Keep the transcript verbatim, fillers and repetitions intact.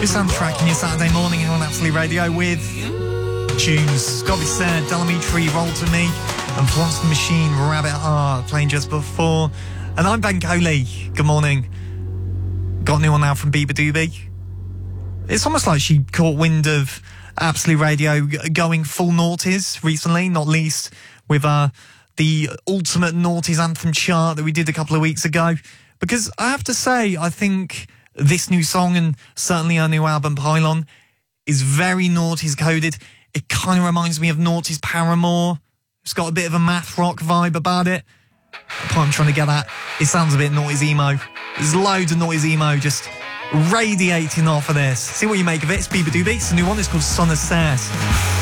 Your soundtrack in your Saturday morning here on Absolute Radio with tunes. Got to be said, Delamitri, Roll to Me, and Florence the Machine, Rabbit Heart, playing just before. And I'm Ben Coley. Good morning. Got a new one now from Bieber Doobie. It's almost like she caught wind of Absolute Radio going full noughties recently, not least with uh, the Ultimate Noughties Anthem chart that we did a couple of weeks ago. Because I have to say, I think this new song and certainly her new album, Pylon, is very noughties coded. It kind of reminds me of Noughties Paramore. It's got a bit of a math rock vibe about it. The point I'm trying to get at, it sounds a bit noughties emo. There's loads of noughties emo just radiating off of this. See what you make of it. It's Bieber Doobie. It's a new one. It's called Son of Sass.